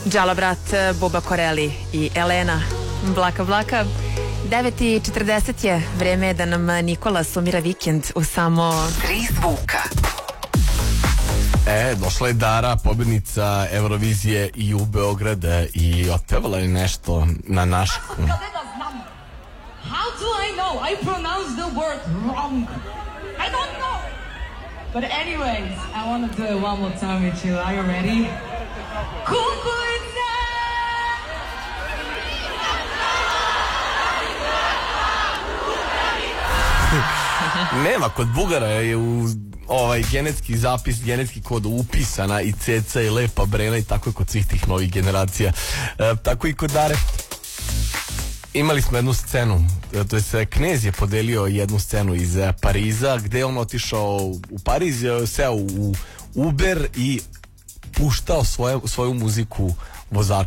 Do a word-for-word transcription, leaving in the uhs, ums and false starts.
Džala brat, Buba Koreli i Elena. Blaka blaka. devet i četrdeset je, vreme je da nam Nikola sumira vikend u samo tri zvuka. E, došla je Dara, pobjednica Eurovizije i u Beograd i otpevala je nešto na našku. How do I know? I pronounce the word wrong. I don't know. But anyways, I want to do it one more time with you. Are you ready? Kukulica! Nema, kod Bugara je u ovaj genetski zapis, genetski kod upisana i ceca i lepa Brena i tako je kod svih tih novih generacija. E, tako i kod Dare. Imali smo jednu scenu, to je Knez je podelio jednu scenu iz Pariza gde je on otišao u Pariz, seo u Uber i puštao svoje, svoju muziku vozaču.